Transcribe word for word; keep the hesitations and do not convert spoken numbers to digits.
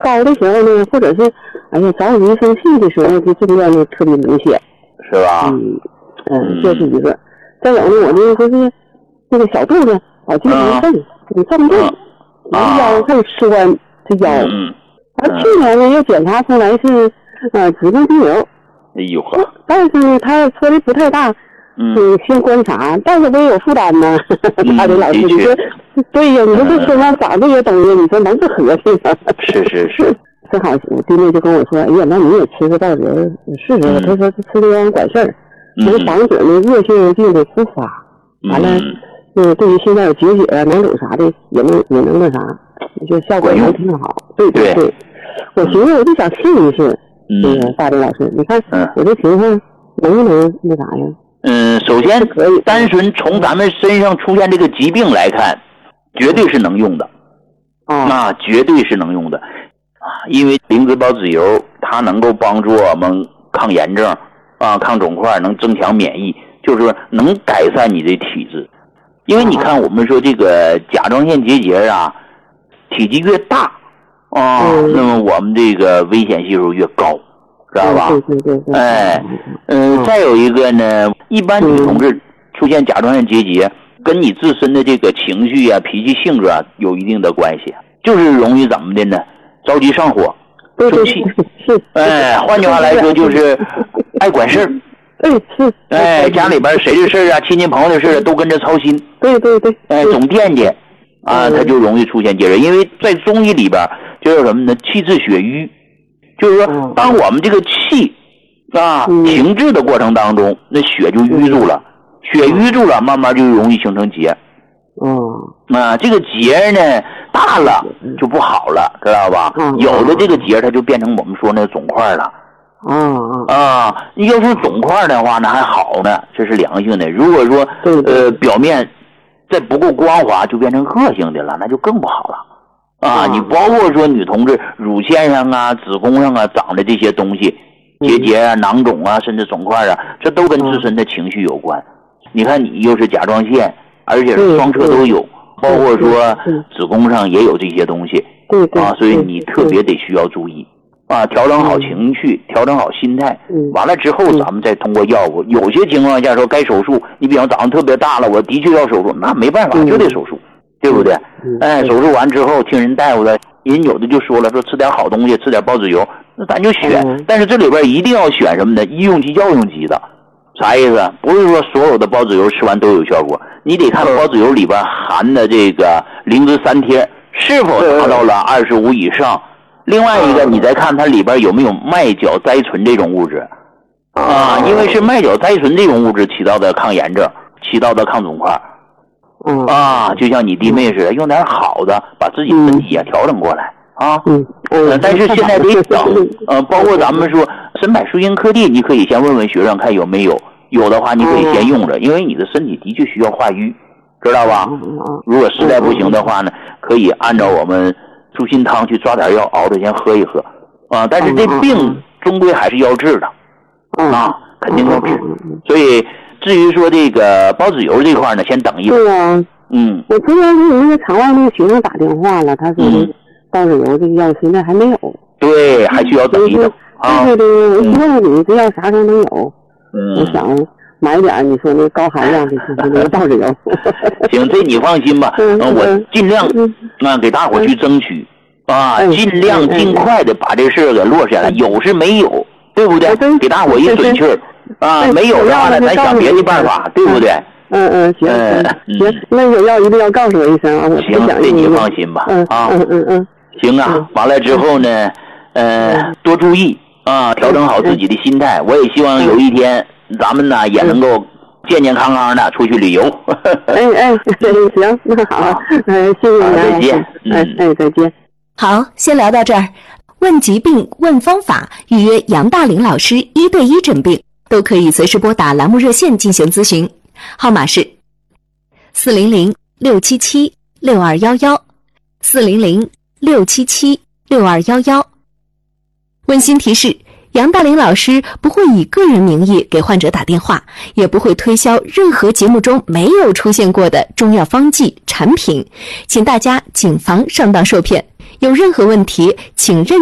高的时候呢，或者是哎呀着急生气的时候，就这个样就特别明显， 是吧？ 嗯嗯，这是一个。再有呢，我呢就是这个小肚子老经常震，你这么震，然后腰还有酸，这腰。 嗯。 而去年呢又检查出来是呃子宫肌瘤。 哎呦呵！ 但是呢，他说的不太大。嗯，先观察，但是我也有负担呢。他的老师，你说对呀，你说这身上长这些东西，你说能不合适吗？ 是是是。 正好我弟妹就跟我说，哎呀，那你也吃个稻仁试试吧。他说吃这样管事儿，能防止那恶性病的复发。完了，嗯，对于现在有结节啊、囊肿啥的，也能也能那啥，就效果也挺好。对对对，我寻思我就想试一试。这个大林老师，你看我这情况能不能那啥呀？ 嗯，首先单纯从咱们身上出现这个疾病来看，绝对是能用的，啊，那绝对是能用的，啊，因为灵芝孢子油它能够帮助我们抗炎症，啊，抗肿块，能增强免疫，就是说能改善你的体质。因为你看我们说这个甲状腺结节啊，体积越大，啊，那么我们这个危险系数越高。知道吧？ 对对对对。 哎，嗯、呃，再有一个呢，一般女同志出现甲状腺结节，跟你自身的这个情绪啊、脾气性格啊有一定的关系，就是容易怎么的呢？着急上火、生气。 是。 哎，换句话来说就是爱管事儿。 对，是。 哎，家里边谁的事儿啊、亲戚朋友的事儿都跟着操心。 对对对。 哎，总惦记啊，他就容易出现结节，因为在中医里边就叫什么呢？气滞血瘀。就是说，当我们这个气啊停滞的过程当中，那血就淤住了，血淤住了，慢慢就容易形成结。 哦， 啊，这个结呢大了就不好了，知道吧？有的这个结它就变成我们说那肿块了。 啊啊，要是肿块的话呢还好呢，这是良性的。如果说呃表面再不够光滑，就变成恶性的了，那就更不好了。啊，你包括说女同志乳腺上啊、子宫上啊长的这些东西，结节啊、囊肿啊，甚至肿块啊，这都跟自身的情绪有关。你看你又是甲状腺，而且是双侧都有，包括说子宫上也有这些东西，啊，所以你特别得需要注意啊，调整好情绪，调整好心态，完了之后咱们再通过药物。有些情况下说该手术，你比方长得特别大了，我的确要手术，那没办法，就得手术。对不对？哎，手术完之后听人大夫的，人有的就说了，说吃点好东西，吃点孢子油，那咱就选。但是这里边一定要选什么呢？医用级、药用级的。啥意思？不是说所有的孢子油吃完都有效果，你得看孢子油里边含的这个灵芝三萜是否达到了二十五以上。另外一个，你再看它里边有没有麦角甾醇这种物质啊，因为是麦角甾醇这种物质起到的抗炎症，起到的抗肿块。 嗯啊，就像你弟妹似的，用点好的，把自己身体也调整过来啊。 嗯嗯。但是现在得等，呃，包括咱们说神柏舒筋克地，你可以先问问学生看有没有，有的话你可以先用着，因为你的身体的确需要化瘀，知道吧？如果实在不行的话呢，可以按照我们猪心汤去抓点药熬着先喝一喝啊。但是这病终归还是要治的啊，肯定要治，所以。至于说这个孢子油这块呢，先等一会儿。 对啊， 嗯， 我昨天给你那个场外那个学生打电话了，他说的孢子油这个药现在还没有。 对，还需要等一等啊。 对对对，我希望你这药啥时候能有？ 嗯， 我想买点你说那高含量的那个孢子油。 行，这你放心吧，嗯，我尽量啊给大伙去争取啊，尽量尽快的把这事给落下来。有是没有，对不对？给大伙一准气儿。啊，没有的话呢，咱想别的办法，对不对？ 嗯嗯，行行行，那有药一定要告诉我一声啊，我行，这你放心吧，啊， 嗯嗯嗯， 行啊，完了之后呢，呃，多注意啊，调整好自己的心态。我也希望有一天咱们呢也能够健健康康的出去旅游。 哎哎，行，那好，嗯，谢谢你， 再见， 哎哎，再见。 好，先聊到这儿。问疾病，问方法，预约杨大林老师一对一诊病。都可以随时拨打栏目热线进行咨询，号码是四零零六七七六二幺幺，四零零六七七六二幺幺。温馨提示：杨大林老师不会以个人名义给患者打电话，也不会推销任何节目中没有出现过的中药方剂产品，请大家谨防上当受骗。有任何问题，请认